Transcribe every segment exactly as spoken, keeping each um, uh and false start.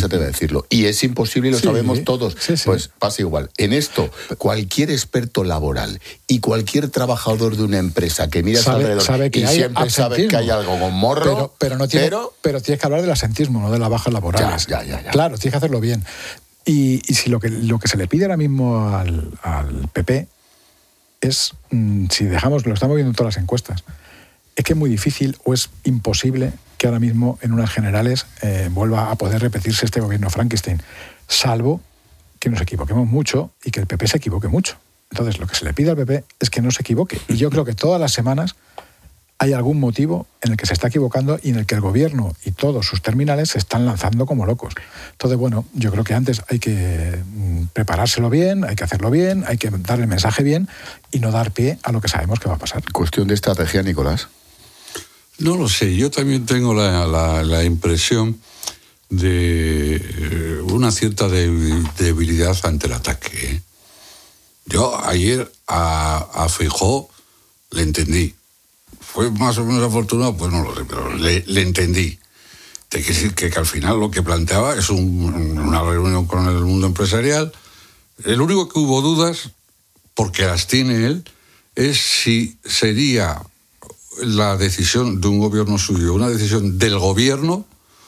derecha te va a decirlo. Y es imposible y lo Sí, sabemos todos. sí, sí. Pues pasa igual. En esto, cualquier experto laboral y cualquier trabajador de una empresa que mira a su Sabe- alrededor sabe que y hay siempre sabe absentismo. que hay algo con morro, Pero, pero, no tiene, pero... pero tienes que hablar del asentismo, no de las bajas laborales. Ya, ya, ya, ya. Claro, tienes que hacerlo bien. Y, y si lo que, lo que se le pide ahora mismo al, al P P es, mmm, si dejamos, lo estamos viendo en todas las encuestas, es que es muy difícil o es imposible que ahora mismo en unas generales eh, vuelva a poder repetirse este gobierno Frankenstein, salvo que nos equivoquemos mucho y que el P P se equivoque mucho. Entonces, lo que se le pide al P P es que no se equivoque. Y yo creo que todas las semanas hay algún motivo en el que se está equivocando y en el que el gobierno y todos sus terminales se están lanzando como locos. Entonces, bueno, yo creo que antes hay que mm, preparárselo bien, hay que hacerlo bien, hay que dar el mensaje bien y no dar pie a lo que sabemos que va a pasar. Cuestión de estrategia, Nicolás. No lo sé, yo también tengo la, la, la impresión de una cierta debilidad ante el ataque. ¿eh? Yo ayer a, a Feijóo le entendí. ¿Fue más o menos afortunado? Pues no lo sé, pero le, le entendí. Te quiero decir que, que al final lo que planteaba es un, una reunión con el mundo empresarial. El único que hubo dudas, porque las tiene él, es si sería la decisión de un gobierno suyo, una decisión del gobierno,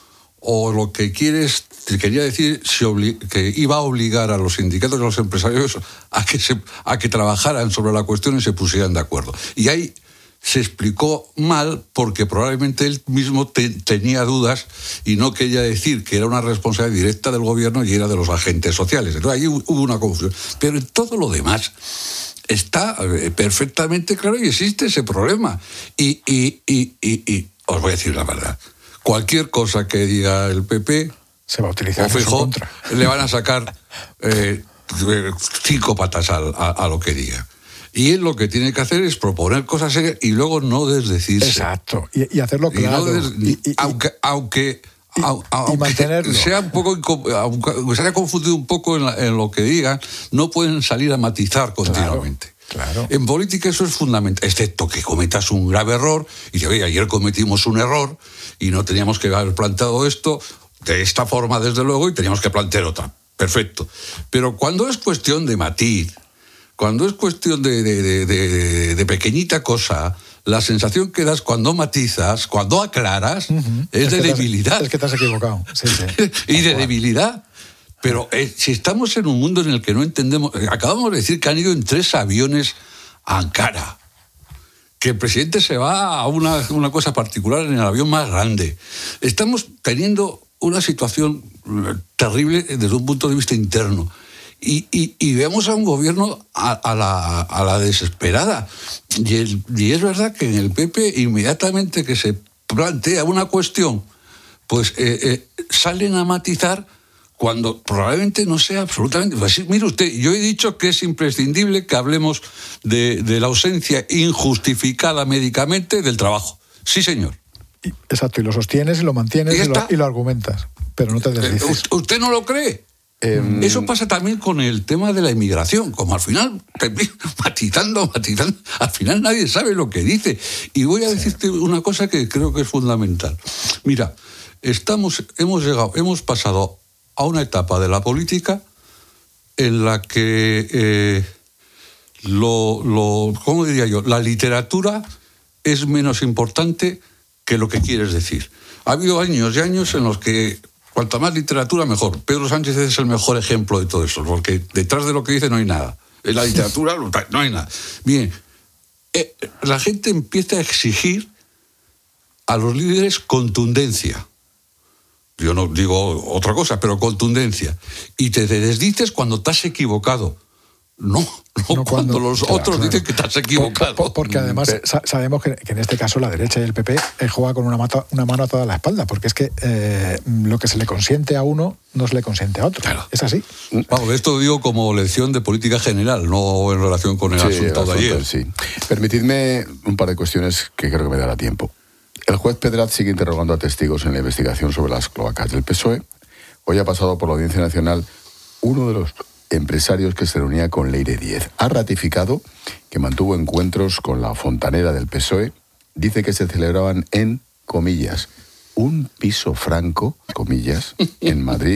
o lo que quiere es, quería decir si obli- que iba a obligar a los sindicatos y a los empresarios a que, se, a que trabajaran sobre la cuestión y se pusieran de acuerdo. Y ahí se explicó mal porque probablemente él mismo te, tenía dudas y no quería decir que era una responsabilidad directa del gobierno y era de los agentes sociales. Entonces ahí hubo una confusión. Pero en todo lo demás está perfectamente claro y existe ese problema. Y, y, y, y, y os voy a decir la verdad. Cualquier cosa que diga el P P se va a utilizar o Feijóo, en su contra. Le van a sacar eh, cinco patas a, a, a lo que diga. Y él lo que tiene que hacer es proponer cosas serias y luego no desdecirse. Exacto, y, y hacerlo claro. Y no des, y, y, aunque aunque, y, aunque y mantenerlo. sea un poco, aunque se haya confundido un poco en, la, en lo que digan, no pueden salir a matizar continuamente. Claro, claro. En política eso es fundamental, excepto que cometas un grave error y dices, oye, ayer cometimos un error y no teníamos que haber planteado esto de esta forma, desde luego, y teníamos que plantear otra. Perfecto. Pero cuando es cuestión de matiz, cuando es cuestión de, de, de, de, de pequeñita cosa, la sensación que das cuando matizas, cuando aclaras, uh-huh. es, es de debilidad. Has, es que te has equivocado. Sí, sí. Y de debilidad. Pero eh, si estamos en un mundo en el que no entendemos... Acabamos de decir que han ido en tres aviones a Ankara. Que el presidente se va a una, una cosa particular en el avión más grande. Estamos teniendo una situación terrible desde un punto de vista interno. Y, y, y vemos a un gobierno a, a, la, a la desesperada. Y, el, y es verdad que en el P P, inmediatamente que se plantea una cuestión, pues eh, eh, salen a matizar cuando probablemente no sea absolutamente... Pues, mire usted, yo he dicho que es imprescindible que hablemos de, de la ausencia injustificada médicamente del trabajo. Sí, señor. Y, exacto, y lo sostienes y lo mantienes y, y, lo, y lo argumentas, pero no te desdices. Eh, ¿Usted no lo cree? Eh, Eso pasa también con el tema de la inmigración, como al final, matizando, matizando, al final nadie sabe lo que dice. Y voy a sí. decirte una cosa que creo que es fundamental. Mira, estamos, hemos llegado, hemos pasado a una etapa de la política en la que eh, lo, lo, ¿cómo diría yo? La literatura es menos importante que lo que quieres decir. Ha habido años y años en los que cuanta más literatura, mejor. Pedro Sánchez es el mejor ejemplo de todo eso, porque detrás de lo que dice no hay nada. En la literatura no hay nada. Bien, eh, la gente empieza a exigir a los líderes contundencia. Yo no digo otra cosa, pero contundencia. Y te desdices cuando te has equivocado. No, no, no cuando, cuando los claro, otros claro. dicen que te has equivocado. Por, por, porque además Pero, sabemos que, que en este caso la derecha y el P P juega con una, mata, una mano a toda la espalda, porque es que eh, lo que se le consiente a uno no se le consiente a otro. Claro. Es así. Vamos, esto digo como lección de política general, no en relación con el sí, asunto el de asunto, ayer. Sí. Permitidme un par de cuestiones que creo que me dará tiempo. El juez Pedraz sigue interrogando a testigos en la investigación sobre las cloacas del P S O E. Hoy ha pasado por la Audiencia Nacional uno de los empresarios que se reunía con Leire Díez. Ha ratificado que mantuvo encuentros con la fontanera del P S O E. Dice que se celebraban en, comillas, un piso franco, comillas, en Madrid.